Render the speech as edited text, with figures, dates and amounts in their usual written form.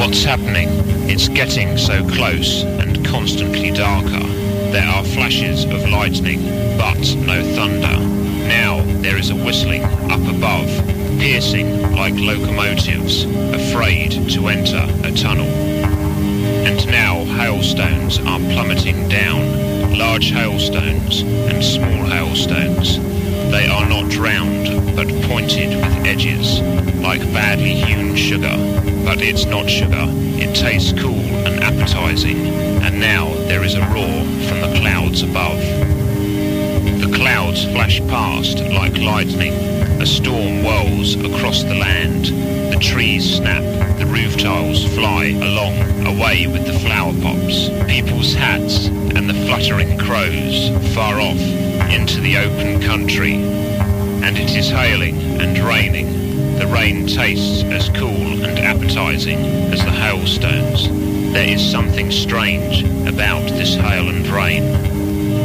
What's happening? It's getting so close and constantly darker. There are flashes of lightning, but no thunder. Now there is a whistling up above, piercing like locomotives, afraid to enter a tunnel. And now hailstones are plummeting down, large hailstones and small hailstones. They are not round, but pointed with edges, like badly hewn sugar. But it's not sugar, it tastes cool and appetizing, and now there is a roar from the clouds above. The clouds flash past like lightning, a storm whirls across the land, the trees snap, the roof tiles fly along, away with the flower pops, people's hats and the fluttering crows, far off into the open country. And it is hailing and raining. The rain tastes as cool and appetizing as the hailstones. There is something strange about